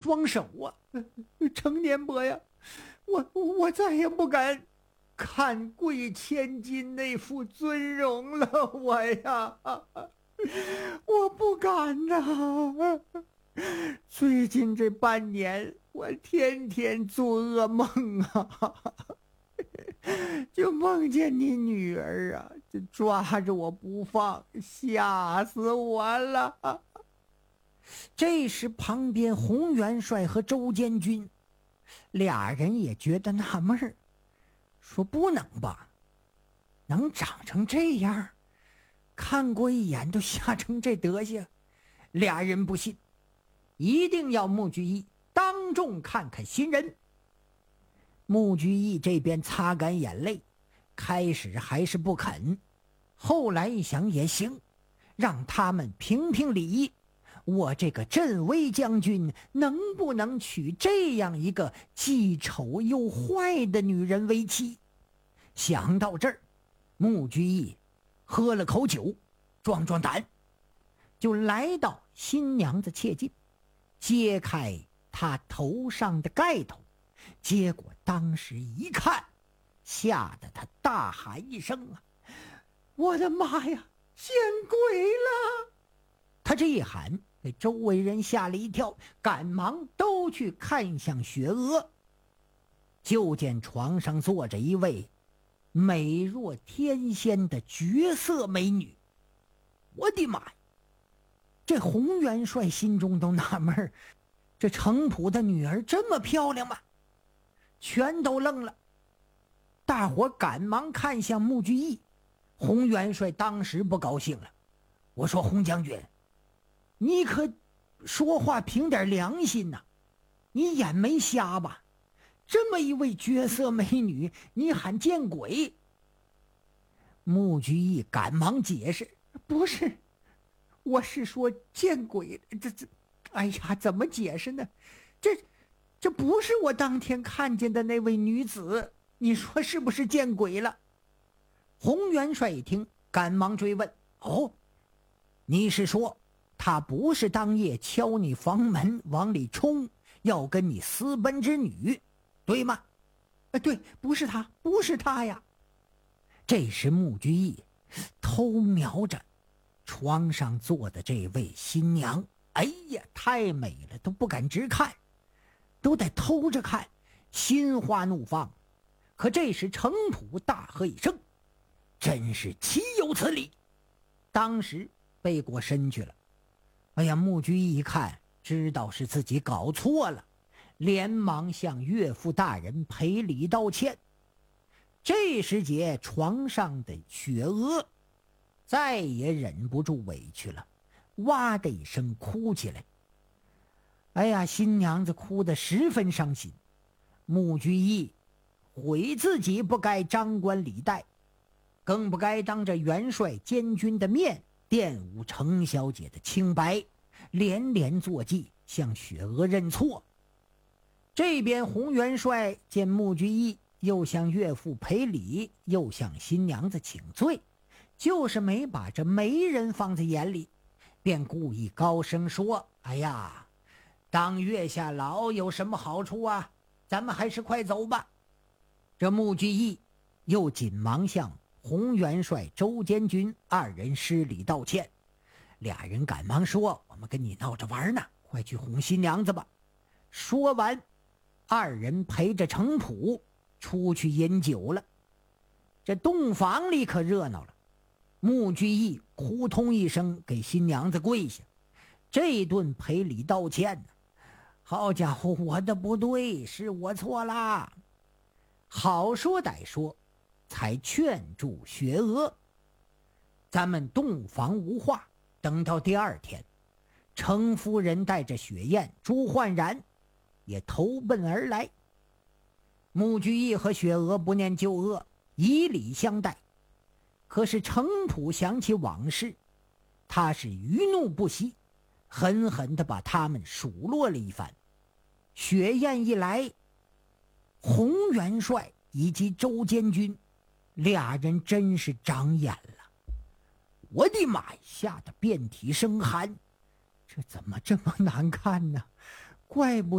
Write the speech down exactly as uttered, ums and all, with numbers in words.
双手啊！程年伯呀，我我再也不敢看贵千金那副尊容了，我呀，我不敢呐！最近这半年，我天天做噩梦啊，就梦见你女儿啊，就抓着我不放，吓死我了。这时，旁边洪元帅和周监军俩人也觉得纳闷儿，说不能吧，能长成这样，看过一眼都吓成这德行。俩人不信，一定要穆居易当众看看新人。穆居易这边擦干眼泪，开始还是不肯，后来一想也行，让他们评评理，我这个镇威将军能不能娶这样一个既丑又坏的女人为妻？想到这儿，穆居易喝了口酒，壮壮胆，就来到新娘子切近，揭开她头上的盖头，结果当时一看，吓得他大喊一声啊！我的妈呀，见鬼了！他这一喊，给周围人吓了一跳，赶忙都去看向雪娥。就见床上坐着一位美若天仙的绝色美女。我的妈呀！这洪元帅心中都纳闷，这程普的女儿这么漂亮吗？全都愣了。大伙赶忙看向穆居易。洪元帅当时不高兴了，我说洪将军，你可说话凭点良心呐，你眼没瞎吧？这么一位绝色美女，你喊见鬼！穆居易赶忙解释，不是，我是说见鬼，这这哎呀，怎么解释呢？这这不是我当天看见的那位女子，你说是不是见鬼了？洪元帅一听，赶忙追问，哦，你是说她不是当夜敲你房门往里冲，要跟你私奔之女，对吗？啊，对，不是她，不是她呀。这时穆居易偷瞄着床上坐的这位新娘，哎呀，太美了，都不敢直看，都得偷着看，心花怒放。可这时程普大喝一声，真是岂有此理！当时背过身去了。哎呀，穆居易一看，知道是自己搞错了，连忙向岳父大人赔礼道歉。这时节，床上的雪娥再也忍不住委屈了，哇的一声哭起来。哎呀，新娘子哭得十分伤心。穆居易悔自己不该张冠李戴，更不该当着元帅监军的面玷污程小姐的清白，连连作祭向雪娥认错。这边洪元帅见穆居易又向岳父赔礼，又向新娘子请罪，就是没把这媒人放在眼里，便故意高声说，哎呀，当月下老有什么好处啊，咱们还是快走吧。这穆居易又紧忙向洪元帅、周监军二人施礼道歉。俩人赶忙说，我们跟你闹着玩呢，快去哄新娘子吧。说完，二人陪着程普出去饮酒了。这洞房里可热闹了，穆居易扑通一声给新娘子跪下，这顿赔礼道歉呢，好家伙，我的不对，是我错啦。好说歹说，才劝住雪娥。咱们洞房无话，等到第二天，程夫人带着雪雁、朱焕然也投奔而来。穆居易和雪娥不念旧恶，以礼相待。可是程普想起往事，他是余怒不息，狠狠地把他们数落了一番。雪雁一来，洪元帅以及周监军俩人真是长眼了。我的妈呀，吓得遍体生寒，这怎么这么难看呢？怪不